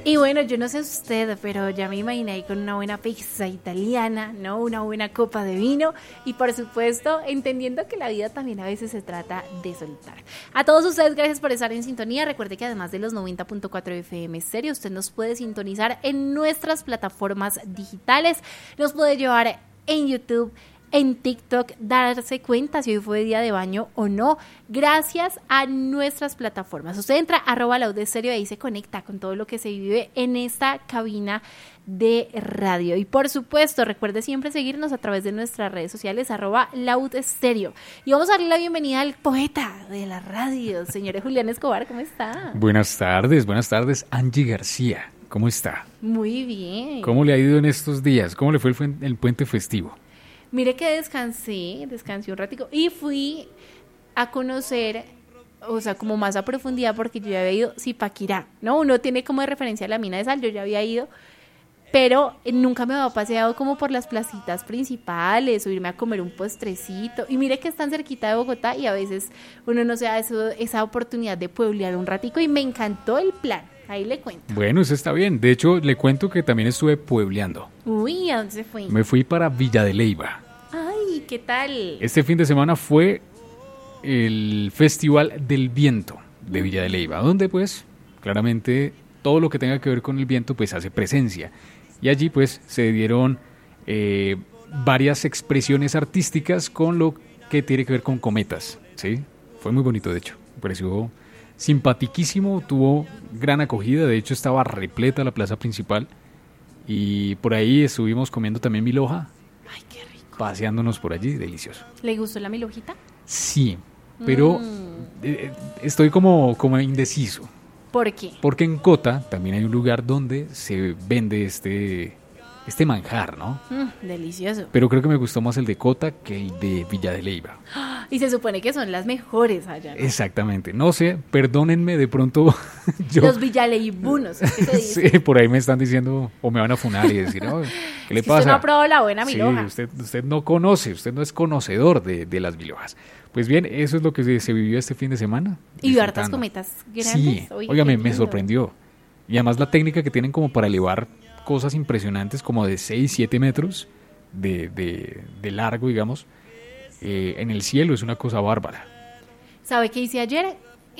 Y bueno, yo no sé usted, pero ya me imaginé ahí con una buena pizza italiana, ¿no? Una buena copa de vino y por supuesto entendiendo que la vida también a veces se trata de soltar. A todos ustedes, gracias por estar en sintonía. Recuerde que además de los 90.4 FM Stereo, usted nos puede sintonizar en nuestras plataformas digitales, nos puede llevar en YouTube, en TikTok, darse cuenta si hoy fue día de baño o no, gracias a nuestras plataformas. Usted entra @laudestereo y ahí se conecta con todo lo que se vive en esta cabina de radio. Y por supuesto, recuerde siempre seguirnos a través de nuestras redes sociales, @laudestereo. Y vamos a darle la bienvenida al poeta de la radio, señor Julián Escobar, ¿cómo está? Buenas tardes, Angie García, ¿cómo está? Muy bien. ¿Cómo le ha ido en estos días? ¿Cómo le fue el puente festivo? Mire que descansé un ratico y fui a conocer, o sea, como más a profundidad, porque yo ya había ido Zipaquirá, ¿no? Uno tiene como de referencia la mina de sal, yo ya había ido, pero nunca me había paseado como por las placitas principales o irme a comer un postrecito. Y mire que están cerquita de Bogotá y a veces uno no se da esa oportunidad de pueblear un ratico y me encantó el plan. Ahí le cuento. Bueno, eso está bien. De hecho, le cuento que también estuve puebleando. Uy, ¿a dónde se fue? Me fui para Villa de Leyva. Ay, ¿qué tal? Este fin de semana fue el Festival del Viento de Villa de Leyva, donde pues claramente todo lo que tenga que ver con el viento pues hace presencia. Y allí pues se dieron varias expresiones artísticas con lo que tiene que ver con cometas, ¿sí? Fue muy bonito, de hecho. Me pareció simpatiquísimo, tuvo gran acogida, de hecho estaba repleta la plaza principal y por ahí estuvimos comiendo también milhoja. Ay, qué rico. Paseándonos por allí, delicioso. ¿Le gustó la milhojita? Sí, pero estoy como indeciso. ¿Por qué? Porque en Cota también hay un lugar donde se vende este manjar, ¿no? Delicioso. Pero creo que me gustó más el de Cota que el de Villa de Leyva. Y se supone que son las mejores allá, ¿no? Exactamente. No sé, perdónenme, de pronto yo... Los villaleibunos, ¿qué se dice? Sí, por ahí me están diciendo, o me van a funar y decir, oh, ¿qué le pasa? Usted no ha probado la buena milhoja. Sí, usted no conoce, usted no es conocedor de las milhojas. Pues bien, eso es lo que se vivió este fin de semana. Y hartas cometas grandes. Sí, óigame, me sorprendió. Y además la técnica que tienen como para elevar cosas impresionantes, como de 6, 7 metros de largo, digamos, en el cielo, es una cosa bárbara. ¿Sabe qué hice ayer?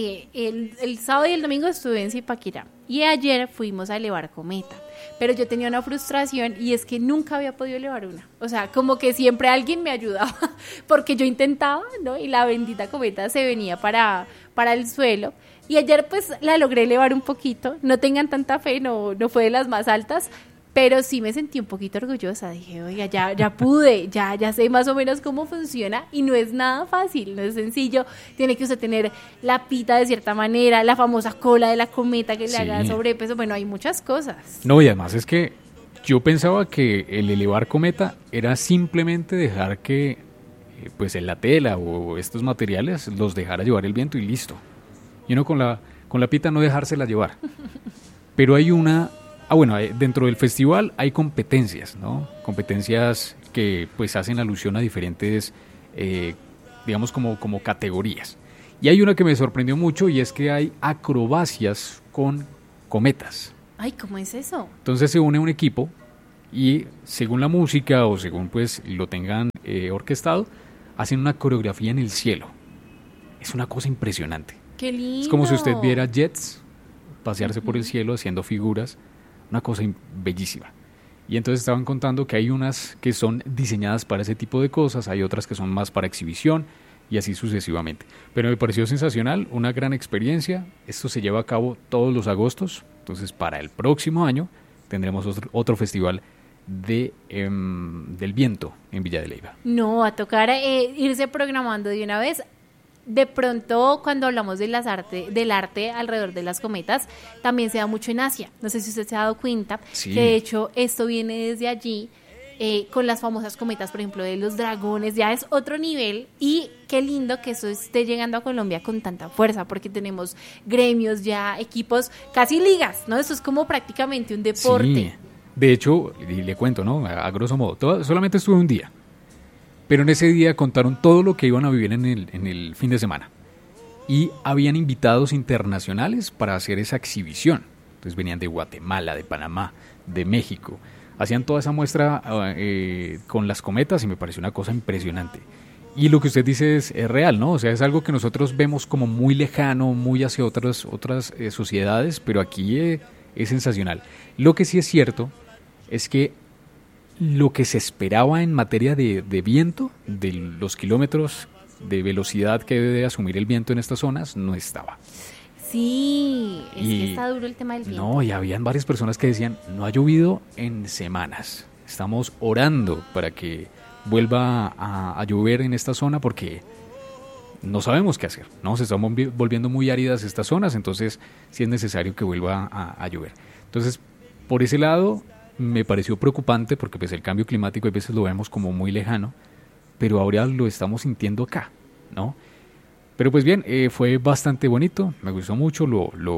El sábado y el domingo estuve en Zipaquirá y ayer fuimos a elevar cometa, pero yo tenía una frustración y es que nunca había podido elevar una, o sea, como que siempre alguien me ayudaba porque yo intentaba, ¿no? Y la bendita cometa se venía para el suelo y ayer pues la logré elevar un poquito, no tengan tanta fe, no fue de las más altas, pero sí me sentí un poquito orgullosa. Dije, oiga, ya pude, ya sé más o menos cómo funciona y no es nada fácil, no es sencillo. Tiene que usted tener la pita de cierta manera, la famosa cola de la cometa que le haga sobrepeso. Bueno, hay muchas cosas. No, y además es que yo pensaba que el elevar cometa era simplemente dejar que pues en la tela o estos materiales los dejara llevar el viento y listo. Y uno con la pita no dejársela llevar. Pero hay una... bueno, dentro del festival hay competencias, ¿no? Competencias que pues hacen alusión a diferentes, digamos como categorías. Y hay una que me sorprendió mucho y es que hay acrobacias con cometas. Ay, ¿cómo es eso? Entonces se une un equipo y según la música o según pues lo tengan orquestado, hacen una coreografía en el cielo. Es una cosa impresionante. ¡Qué lindo! Es como si usted viera jets pasearse por el cielo haciendo figuras. Una cosa bellísima. Y entonces estaban contando que hay unas que son diseñadas para ese tipo de cosas, hay otras que son más para exhibición y así sucesivamente. Pero me pareció sensacional, una gran experiencia. Esto se lleva a cabo todos los agostos. Entonces para el próximo año tendremos otro festival del viento en Villa de Leyva. No, a tocar irse programando de una vez. De pronto, cuando hablamos de del arte alrededor de las cometas, también se da mucho en Asia. No sé si usted se ha dado cuenta, sí, que de hecho esto viene desde allí, con las famosas cometas, por ejemplo, de los dragones, ya es otro nivel. Y qué lindo que eso esté llegando a Colombia con tanta fuerza, porque tenemos gremios ya, equipos, casi ligas, ¿no? Eso es como prácticamente un deporte. Sí. De hecho, le cuento, ¿no? A grosso modo, solamente estuve un día. Pero en ese día contaron todo lo que iban a vivir en el fin de semana. Y habían invitados internacionales para hacer esa exhibición. Entonces venían de Guatemala, de Panamá, de México. Hacían toda esa muestra con las cometas y me pareció una cosa impresionante. Y lo que usted dice es real, ¿no? O sea, es algo que nosotros vemos como muy lejano, muy hacia otras sociedades, pero aquí es sensacional. Lo que sí es cierto es que lo que se esperaba en materia de viento, de los kilómetros de velocidad que debe asumir el viento en estas zonas, no estaba. Sí, es que está duro el tema del viento. No, y habían varias personas que decían, no ha llovido en semanas. Estamos orando para que vuelva a llover en esta zona porque no sabemos qué hacer, ¿no? Se están volviendo muy áridas estas zonas, entonces sí es necesario que vuelva a llover. Entonces, por ese lado, me pareció preocupante porque pues el cambio climático a veces lo vemos como muy lejano, pero ahora lo estamos sintiendo acá, ¿no? Pero pues bien, fue bastante bonito, me gustó mucho,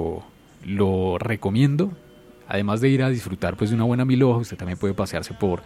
lo recomiendo. Además de ir a disfrutar pues de una buena milhoja, usted también puede pasearse por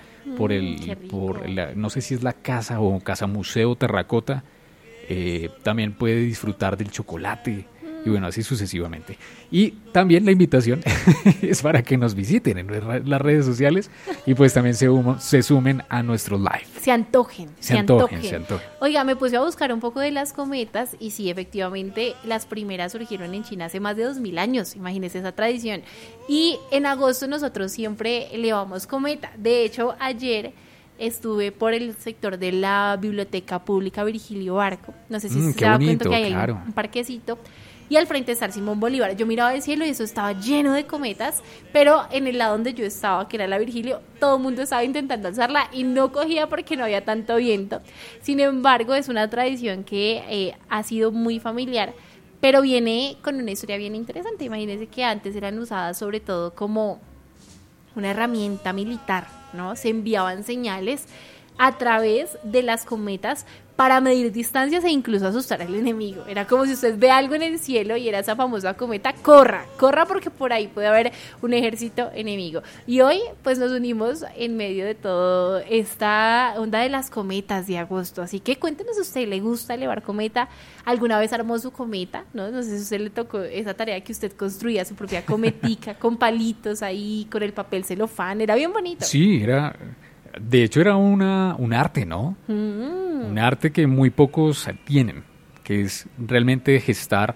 no sé si es la casa o casa museo terracota, también puede disfrutar del chocolate y bueno, así sucesivamente. Y también la invitación es para que nos visiten en las redes sociales y pues también se sumen a nuestro live. Se antojen. Se antojen. Oiga, me puse a buscar un poco de las cometas y sí, efectivamente, las primeras surgieron en China hace más de 2000 años, imagínense esa tradición. Y en agosto nosotros siempre elevamos cometa. De hecho, ayer estuve por el sector de la Biblioteca Pública Virgilio Barco. No sé si se da cuenta que hay claro. un parquecito. Y al frente está el Simón Bolívar. Yo miraba el cielo y eso estaba lleno de cometas, pero en el lado donde yo estaba, que era la Virgilio, todo el mundo estaba intentando alzarla y no cogía porque no había tanto viento. Sin embargo, es una tradición que ha sido muy familiar, pero viene con una historia bien interesante. Imagínense que antes eran usadas sobre todo como una herramienta militar, ¿no? Se enviaban señales a través de las cometas para medir distancias e incluso asustar al enemigo. Era como si usted ve algo en el cielo y era esa famosa cometa, corra porque por ahí puede haber un ejército enemigo. Y hoy pues nos unimos en medio de todo esta onda de las cometas de agosto, así que cuéntenos, ¿a usted le gusta elevar cometa? ¿Alguna vez armó su cometa? No sé si a usted le tocó esa tarea que usted construía su propia cometica con palitos ahí, con el papel celofán, era bien bonito. Sí, de hecho era un arte, ¿no? Un arte que muy pocos tienen, que es realmente gestar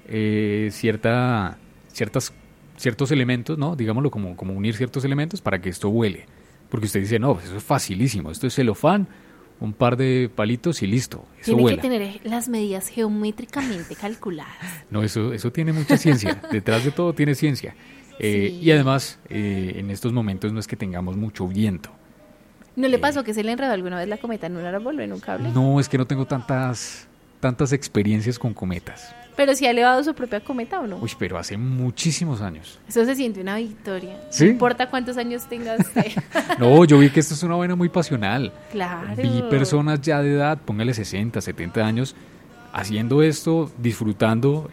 ciertos elementos, ¿no? Digámoslo como unir ciertos elementos para que esto vuele. Porque usted dice, no, pues eso es facilísimo, esto es celofán, un par de palitos y listo, eso tiene vuela. Tiene que tener las medidas geométricamente calculadas. No, eso tiene mucha ciencia, detrás de todo tiene ciencia. Sí. Y además, en estos momentos no es que tengamos mucho viento. ¿No le pasó que se le enredó alguna vez la cometa en un árbol o en un cable? No, es que no tengo tantas experiencias con cometas. ¿Pero si ha elevado su propia cometa o no? Uy, pero hace muchísimos años. Eso se siente una victoria. ¿Sí? No importa cuántos años tenga usted. No, yo vi que esto es una vaina muy pasional. Claro. Vi personas ya de edad, póngale 60, 70 años, haciendo esto, disfrutando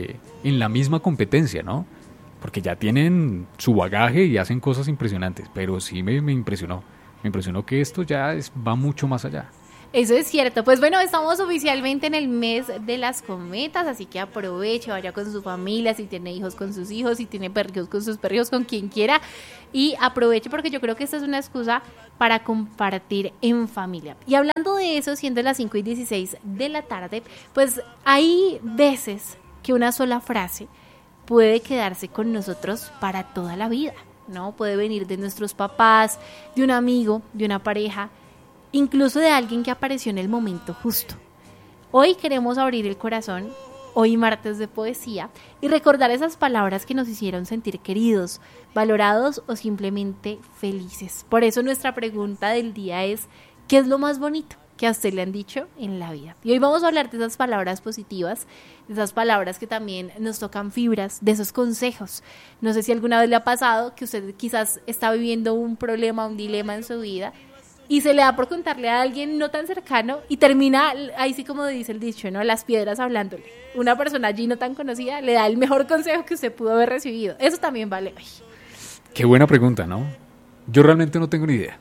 en la misma competencia, ¿no? Porque ya tienen su bagaje y hacen cosas impresionantes. Pero sí me impresionó. Me impresionó que esto ya va mucho más allá. Eso es cierto. Pues bueno, estamos oficialmente en el mes de las cometas, así que aproveche, vaya con su familia, si tiene hijos con sus hijos, si tiene perrijos con sus perrijos, con quien quiera, y aproveche porque yo creo que esta es una excusa para compartir en familia. Y hablando de eso, siendo las 5:16 de la tarde, pues hay veces que una sola frase puede quedarse con nosotros para toda la vida, ¿no? Puede venir de nuestros papás, de un amigo, de una pareja, incluso de alguien que apareció en el momento justo. Hoy queremos abrir el corazón, hoy martes de poesía, y recordar esas palabras que nos hicieron sentir queridos, valorados o simplemente felices. Por eso nuestra pregunta del día es, ¿qué es lo más bonito que a usted le han dicho en la vida? Y hoy vamos a hablar de esas palabras positivas, de esas palabras que también nos tocan fibras, de esos consejos. No sé si alguna vez le ha pasado que usted quizás está viviendo un problema, un dilema en su vida y se le da por contarle a alguien no tan cercano y termina, ahí sí como dice el dicho, ¿no? Las piedras hablándole. Una persona allí no tan conocida le da el mejor consejo que usted pudo haber recibido. Eso también vale. Ay. Qué buena pregunta, ¿no? Yo realmente no tengo ni idea.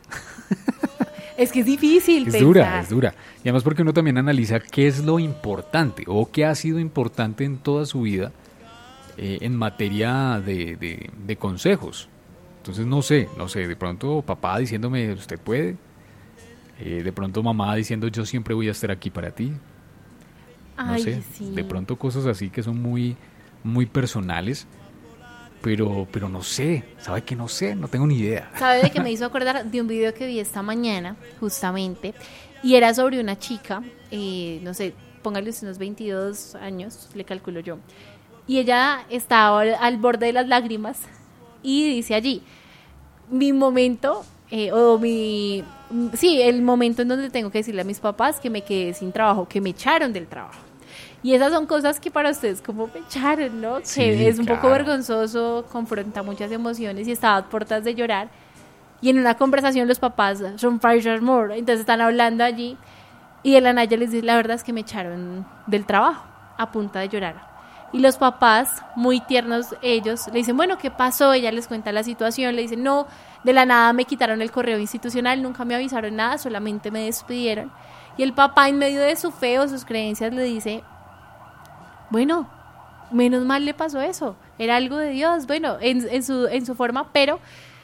Es que es difícil pensar. Es dura. Y además porque uno también analiza qué es lo importante o qué ha sido importante en toda su vida en materia de consejos. Entonces no sé, de pronto papá diciéndome usted puede, de pronto mamá diciendo yo siempre voy a estar aquí para ti. No Ay, sé, sí. de pronto cosas así que son muy, muy personales, pero no sé, ¿sabe que no sé? No tengo ni idea. ¿Sabe de qué me hizo acordar? De un video que vi esta mañana, justamente, y era sobre una chica, no sé, póngale usted unos 22 años, le calculo yo, y ella estaba al borde de las lágrimas y dice allí, mi momento, sí, el momento en donde tengo que decirle a mis papás que me quedé sin trabajo, que me echaron del trabajo. Y esas son cosas que para ustedes como me echaron, ¿no? Sí, Que es un poco claro. vergonzoso, confronta muchas emociones y estaba a puertas de llorar. Y en una conversación los papás son Five More, entonces están hablando allí y de la nada ella les dice, la verdad es que me echaron del trabajo, a punta de llorar. Y los papás, muy tiernos ellos, le dicen, bueno, ¿qué pasó? Ella les cuenta la situación, le dicen, no, de la nada me quitaron el correo institucional, nunca me avisaron nada, solamente me despidieron. Y el papá, en medio de su fe o sus creencias, le dice, bueno, menos mal le pasó eso, era algo de Dios, bueno, en su forma, pero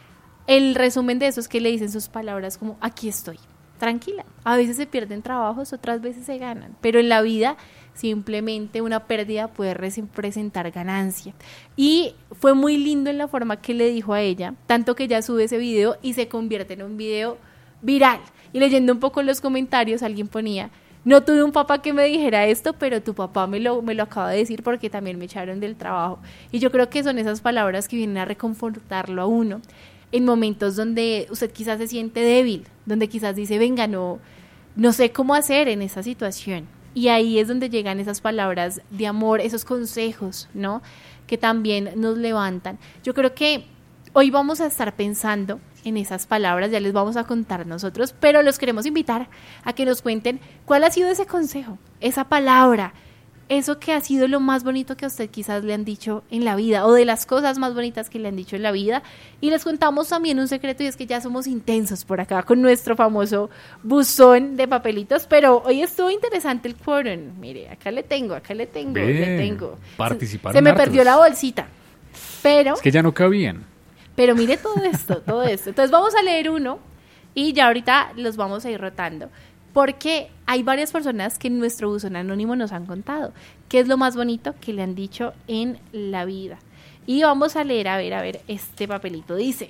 el resumen de eso es que le dicen sus palabras como, aquí estoy, tranquila. A veces se pierden trabajos, otras veces se ganan, pero en la vida simplemente una pérdida puede representar ganancia. Y fue muy lindo en la forma que le dijo a ella, tanto que ella sube ese video y se convierte en un video viral. Y leyendo un poco los comentarios, alguien ponía, no tuve un papá que me dijera esto, pero tu papá me lo acaba de decir porque también me echaron del trabajo. Y yo creo que son esas palabras que vienen a reconfortarlo a uno en momentos donde usted quizás se siente débil, donde quizás dice, venga, no sé cómo hacer en esa situación. Y ahí es donde llegan esas palabras de amor, esos consejos, ¿no? Que también nos levantan. Yo creo que hoy vamos a estar pensando en esas palabras, ya les vamos a contar nosotros, pero los queremos invitar a que nos cuenten cuál ha sido ese consejo, esa palabra, eso que ha sido lo más bonito que a usted quizás le han dicho en la vida o de las cosas más bonitas que le han dicho en la vida. Y les contamos también un secreto y es que ya somos intensos por acá con nuestro famoso buzón de papelitos, pero hoy estuvo interesante el quórum. Mire, acá le tengo. Bien, participaron Se me hartos. perdió la bolsita, pero... Es que ya no cabían. Pero mire todo esto. Entonces vamos a leer uno y ya ahorita los vamos a ir rotando. Porque hay varias personas que en nuestro buzón anónimo nos han contado qué es lo más bonito que le han dicho en la vida. Y vamos a leer, a ver, este papelito. Dice,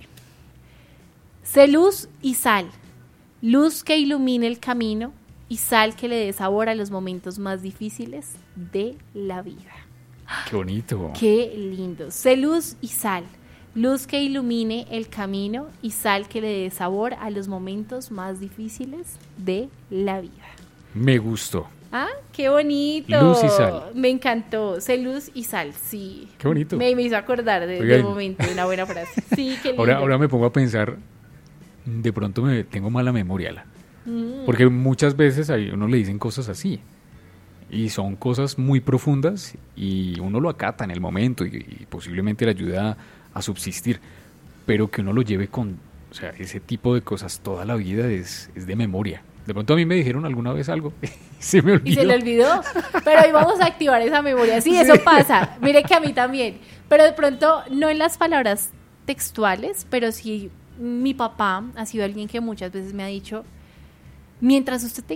sé luz y sal, luz que ilumine el camino y sal que le dé sabor a los momentos más difíciles de la vida. Qué bonito. Qué lindo. Sé luz y sal, luz que ilumine el camino y sal que le dé sabor a los momentos más difíciles de la vida. Me gustó. Ah, qué bonito. Luz y sal. Me encantó. Sé luz y sal, sí. Qué bonito. Me hizo acordar de Oigan. un momento, de una buena frase. Sí, qué lindo. Ahora me pongo a pensar, de pronto tengo mala memoria, porque muchas veces a uno le dicen cosas así y son cosas muy profundas y uno lo acata en el momento y posiblemente le ayuda a subsistir, pero que uno lo lleve con, o sea, ese tipo de cosas toda la vida es de memoria. De pronto a mí me dijeron alguna vez algo, se me olvidó. Y se le olvidó, pero hoy vamos a activar esa memoria. Sí, eso pasa, mire que a mí también, pero de pronto no en las palabras textuales, pero sí mi papá ha sido alguien que muchas veces me ha dicho, mientras usted